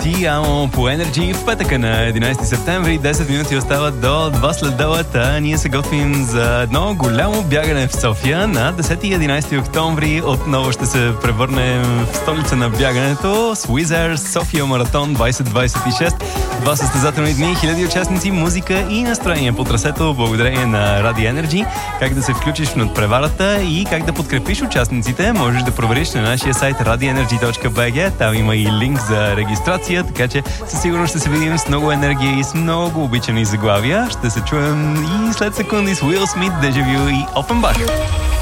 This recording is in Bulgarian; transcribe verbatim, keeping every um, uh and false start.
Ти амо по Energy в петъка на единайсети септември. десет минути остават до два след делата. Ние се готвим за едно голямо бягане в София. На десети и единайсети октомври отново ще се превърнем в столица на бягането. Swiss София маратон двайсет двайсет и шест. Два състезателни дни, хиляди участници, музика и настроение по трасето благодарение на Radio Energy. Как да се включиш в надпреварата и как да подкрепиш участниците, можеш да провериш на нашия сайт radio energy точка би джи. Там има и линк за регистрация, така че със сигурност ще се видим с много енергия и с много обичани заглавия. Ще се чуем и след секунди с Уил Смит, Дежавю и Офенбах.